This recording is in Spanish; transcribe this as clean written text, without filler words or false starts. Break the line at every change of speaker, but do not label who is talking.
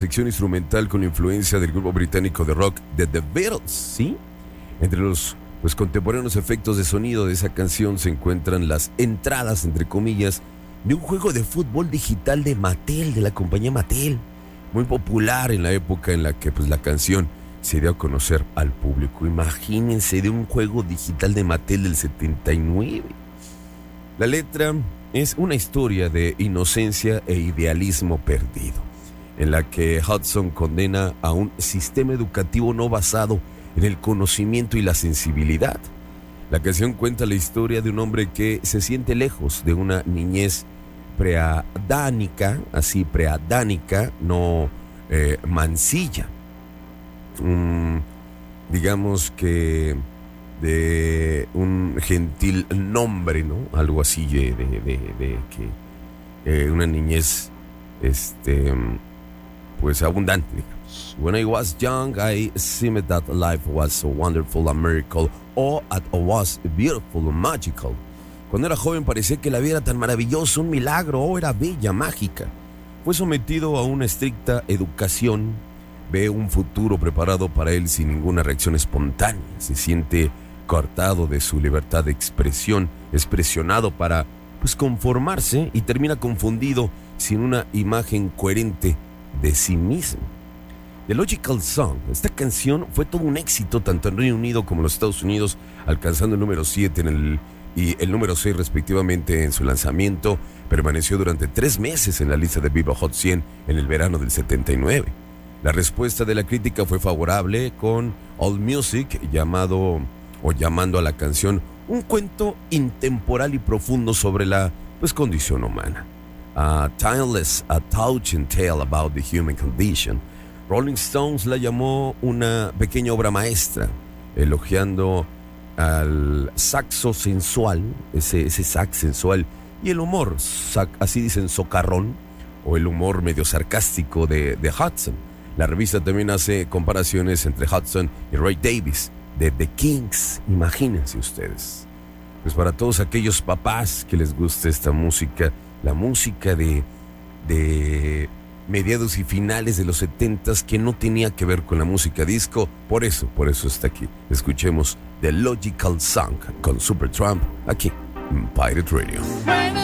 sección instrumental con influencia del grupo británico de rock The Beatles, ¿sí? Entre los contemporáneos efectos de sonido de esa canción se encuentran las entradas, entre comillas, de un juego de fútbol digital de Mattel, de la compañía Mattel, muy popular en la época en la que la canción se dio a conocer al público. Imagínense, de un juego digital de Mattel del 79. La letra es una historia de inocencia e idealismo perdido, en la que Hudson condena a un sistema educativo no basado en el conocimiento y la sensibilidad. La canción cuenta la historia de un hombre que se siente lejos de una niñez preadánica, no mancilla. Digamos que de un gentil nombre, ¿no? Algo así de que una niñez, abundante, digamos. When I was young, I seemed that life was so wonderful, a miracle, or it was beautiful, magical. Cuando era joven parecía que la vida era tan maravillosa, un milagro, o era bella, mágica. Fue sometido a una estricta educación, ve un futuro preparado para él sin ninguna reacción espontánea. Se siente cortado de su libertad de expresión, es presionado para conformarse y termina confundido sin una imagen coherente de sí mismo. The Logical Song, esta canción fue todo un éxito tanto en Reino Unido como en los Estados Unidos, alcanzando el número 7 y el número 6 respectivamente en su lanzamiento. Permaneció durante 3 meses en la lista de Billboard Hot 100 en el verano del 79. La respuesta de la crítica fue favorable, con AllMusic llamando a la canción un cuento intemporal y profundo sobre la condición humana. Timeless, a touching tale about the human condition. Rolling Stones la llamó una pequeña obra maestra, elogiando al saxo sensual, ese sax sensual, y el humor, así dicen, socarrón, o el humor medio sarcástico de Hudson. La revista también hace comparaciones entre Hudson y Ray Davies, de The Kings, imagínense ustedes. Pues para todos aquellos papás que les guste esta música, la música de mediados y finales de los 70s, que no tenía que ver con la música disco, por eso está aquí. Escuchemos The Logical Song con Supertramp aquí en Pirate Radio.